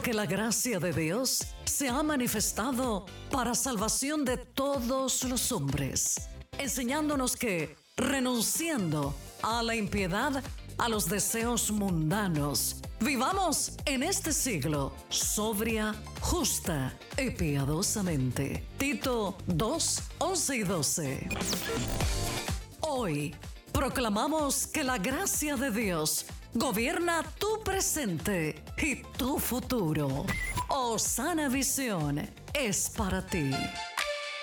Porque la gracia de Dios se ha manifestado para salvación de todos los hombres, enseñándonos que, renunciando a la impiedad, a los deseos mundanos, vivamos en este siglo sobria, justa y piadosamente. Tito 2, 11 y 12. Hoy proclamamos que la gracia de Dios gobierna tu presente y tu futuro. Osana Visión es para ti.